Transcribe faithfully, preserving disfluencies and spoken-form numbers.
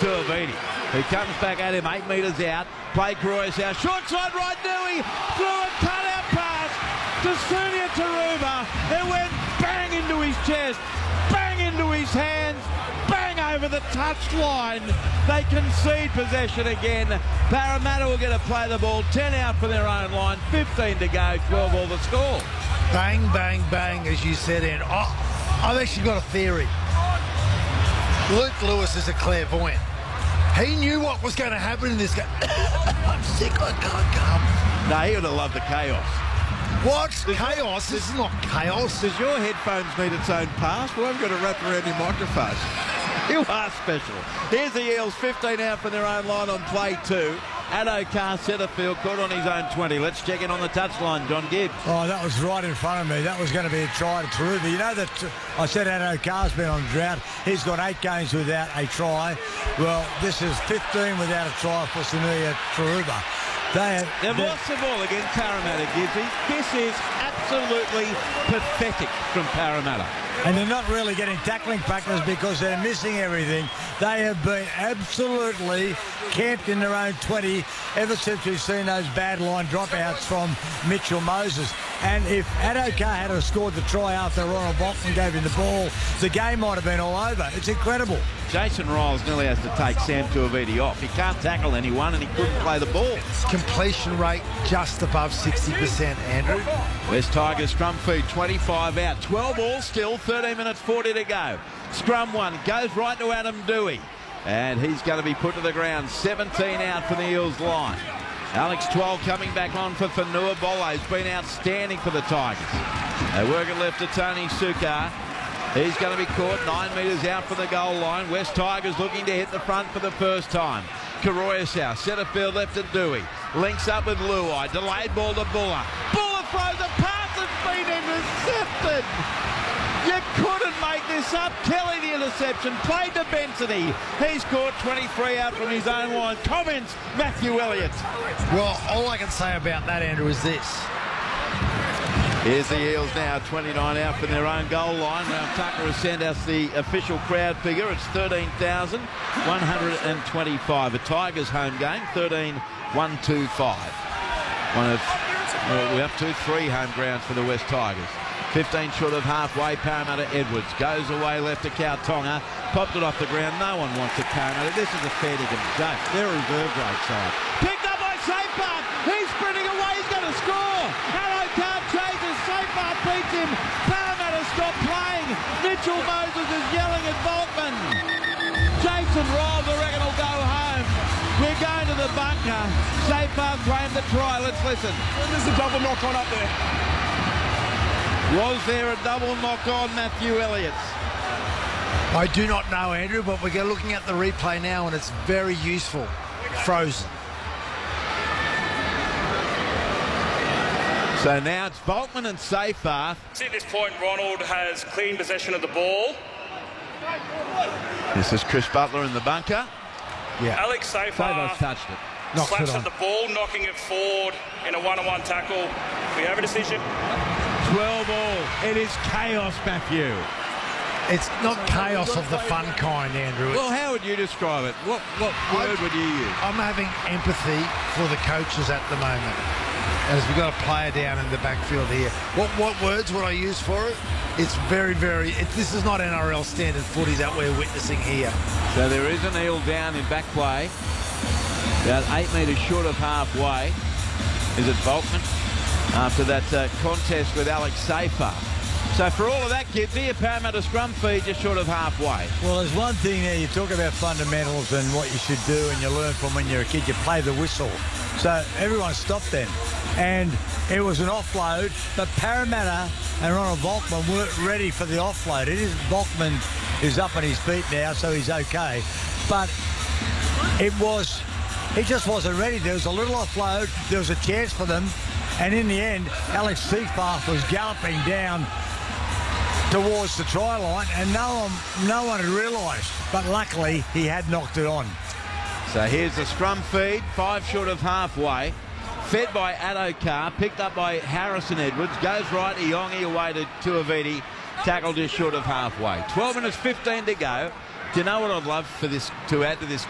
Tuiviti, who comes back at him eight metres out. Play Croyes out. Short side right, Nui. Through a cut-out pass to Sunia Taruva. It went bang into his chest, bang into his hands, bang over the touchline. They concede possession again. Parramatta will get to play the ball. ten out from their own line. fifteen to go. twelve all the score. Bang, bang, bang, as you said, and oh, I've actually got a theory. Luke Lewis is a clairvoyant. He knew what was going to happen in this game. I'm sick, I can't come. No, he would have loved the chaos. What? Does chaos? This is not chaos. Does your headphones need its own pass? Well, I've got to wrap around your microphone. You are special. Here's the Eels, fifteen out from their own line on play two. Addo-Carr centre field, caught on his own twenty. Let's check in on the touchline, John Gibbs. Oh, that was right in front of me. That was going to be a try to Taruva. You know that uh, I said Addo-Carr's been on drought. He's got eight games without a try. Well, this is fifteen without a try for Sunia Taruva. They have, They've lost the ball against Parramatta, Gibbsy. This is absolutely pathetic from Parramatta. And they're not really getting tackling practice because they're missing everything. They have been absolutely camped in their own twenty ever since we've seen those bad line dropouts from Mitchell Moses. And if Addo-Carr had have scored the try after Ronald Volkman gave him the ball, the game might have been all over. It's incredible. Jason Riles nearly has to take Sam Tuiviti off. He can't tackle anyone and he couldn't play the ball. Completion rate just above sixty percent, Andrew. West Tigers scrum feed, twenty-five out. twelve all still, thirteen minutes forty to go. Scrum one, goes right to Adam Dewey. And he's going to be put to the ground. seventeen out from the Eels line. Alex Twelve coming back on for Fanua Bolo. He's been outstanding for the Tigers. They work it left to Tony Sukar. He's going to be caught nine metres out from the goal line. West Tigers looking to hit the front for the first time. Karoyasau, centre field left to Dewey. Links up with Luai. Delayed ball to Buller. Buller throws a pass that's been intercepted. You couldn't make this up. Kelly the interception. Played to Bensity. He's caught twenty-three out from his own line. Comments, Matthew Elliott. Well, all I can say about that, Andrew, is this. Here's the Eels now, twenty-nine out from their own goal line. Now Tucker has sent us the official crowd figure. It's thirteen thousand one hundred twenty-five. A Tigers home game, thirteen one twenty-five. One of, well, we're up to three home grounds for the West Tigers. fifteen short of halfway, Parramatta Edwards goes away left to Kautonga. Popped it off the ground. No one wants it, Parramatta. This is a fair dinkum joke. They're a reserve grade side. Picked up by Safepath. He's sprinting away. He's going to score. Addo-Carr chases. Safepath beats him. Parramatta stop playing. Mitchell Moses is yelling at Volkman. Jason Riles, I reckon, will go home. We're going to the bunker. Safepath claimed the try. Let's listen. There's a double knock on up there. Was there a double knock on Matthew Elliott? I do not know, Andrew, but we're looking at the replay now and it's very useful. Frozen. So now it's Volkman and Safepath. At this point, Ronald has clean possession of the ball. This is Chris Butler in the bunker. Yeah. Alex Safepath Safepath touched it. Knocks slaps it on. at the ball, knocking it forward in a one-on-one tackle. We have a decision. twelve all. It is chaos, Matthew. It's not chaos of the fun kind, Andrew. Well, how would you describe it? What what word would you use? I'm having empathy for the coaches at the moment, as we've got a player down in the backfield here. What what words would I use for it? It's very, very... It, this is not N R L standard footy that we're witnessing here. So there is an Eel down in back play. About eight metres short of halfway. Is it Volkman? After that uh, contest with Alex Safepath. So for all of that, kids, here Parramatta scrum feed just short of halfway. Well, there's one thing there. You talk about fundamentals and what you should do, and you learn from when you're a kid. You play the whistle. So everyone stopped then. And it was an offload, but Parramatta and Ronald Volkman weren't ready for the offload. It is Volkman is up on his feet now, so he's okay. But it was, he just wasn't ready. There was a little offload. There was a chance for them. And in the end, Alex Safepath was galloping down towards the try line, and no one, no one had realised. But luckily, he had knocked it on. So here's the scrum feed, five short of halfway. Fed by Addo-Carr, picked up by Harrison Edwards. Goes right, Iongi away to Tuiviti. Tackled just short of halfway. twelve minutes fifteen to go. Do you know what I'd love for this to add to this